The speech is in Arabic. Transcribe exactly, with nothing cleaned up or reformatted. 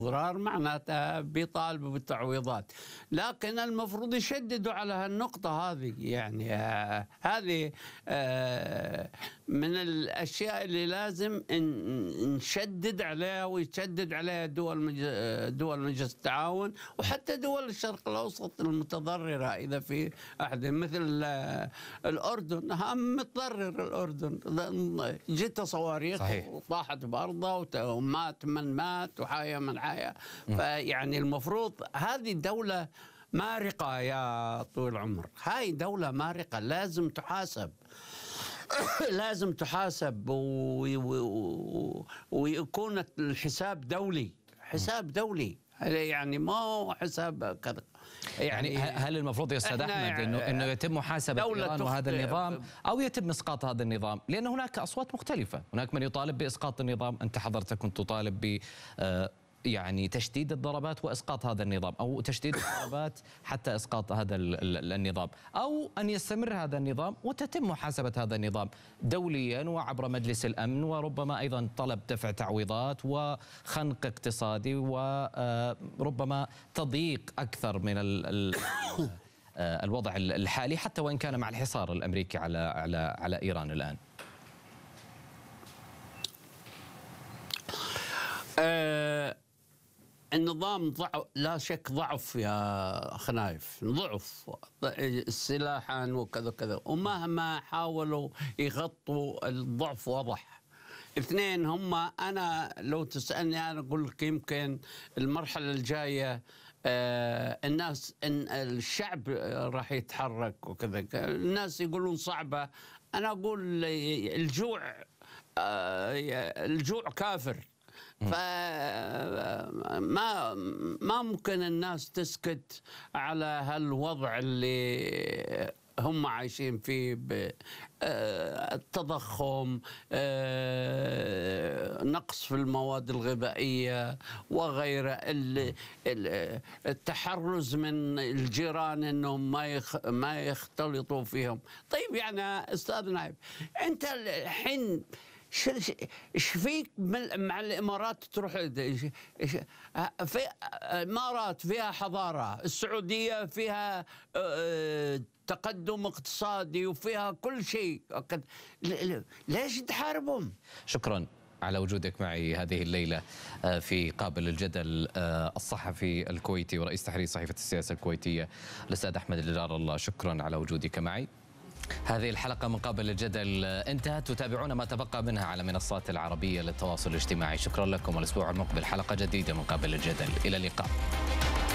اضرار معناتها بيطالبوا بالتعويضات، لكن المفروض يشددوا على هالنقطة هذه. يعني آه هذه آه من الأشياء اللي لازم نشدد عليها، ويشدد عليها دول مج... دول مجلس التعاون، وحتى دول الشرق الأوسط المتضررة. إذا في أحد مثل آه الأردن، هم متضرر الأردن، جت صواريخ وطاحت بأرضه ومات من مات وحيا من حيا. فيعني المفروض هذه دولة مارقة يا طويل العمر، هاي دولة مارقة لازم تحاسب. لازم تحاسب ويكون الحساب دولي، حساب دولي، يعني ما هو حساب كذا. يعني, يعني هل المفروض يا استاذ احمد انه انه يتم محاسبه ايران وهذا النظام، او يتم اسقاط هذا النظام؟ لان هناك اصوات مختلفه، هناك من يطالب باسقاط النظام، انت حضرتك كنت تطالب ب يعني تشديد الضربات واسقاط هذا النظام، او تشديد الضربات حتى اسقاط هذا النظام، او ان يستمر هذا النظام وتتم محاسبه هذا النظام دوليا وعبر مجلس الامن، وربما ايضا طلب دفع تعويضات وخنق اقتصادي وربما تضييق اكثر من الوضع الحالي، حتى وان كان مع الحصار الامريكي على على على ايران الان. أه النظام ضعف، لا شك ضعف يا خنايف، ضعف سلاحا وكذا كذا، ومهما حاولوا يغطوا الضعف وضح. اثنين هم، أنا لو تسألني أنا أقول لك يمكن المرحلة الجاية آه الناس إن الشعب راح يتحرك وكذا. الناس يقولون صعبة، أنا أقول الجوع آه الجوع كافر. فما ما ممكن الناس تسكت على هالوضع اللي هم عايشين فيه، التضخم، نقص في المواد الغذائية وغيره، التحرز من الجيران انهم ما ما يختلطوا فيهم. طيب يعني استاذ نايف، انت الحين ايش فيك مع الامارات تروح؟ في الامارات فيها حضاره، السعوديه فيها تقدم اقتصادي وفيها كل شيء، ليش تحاربهم؟ شكرا على وجودك معي هذه الليلة في قابل الجدل، الصحفي الكويتي ورئيس تحرير صحيفة السياسة الكويتية الأستاذ أحمد الجار الله. شكرا على وجودك معي. هذه الحلقة من قابل الجدل انتهت، وتابعونا ما تبقى منها على منصات العربية للتواصل الاجتماعي. شكرا لكم، والأسبوع المقبل حلقة جديدة من قابل الجدل. إلى اللقاء.